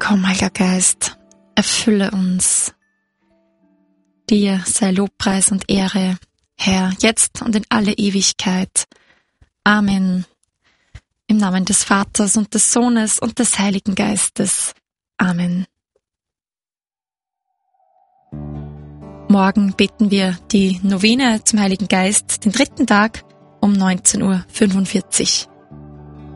Komm, Heiliger Geist, erfülle uns. Dir sei Lobpreis und Ehre, Herr, jetzt und in alle Ewigkeit. Amen. Im Namen des Vaters und des Sohnes und des Heiligen Geistes. Amen. Morgen beten wir die Novene zum Heiligen Geist, den 3. Tag um 19:45 Uhr.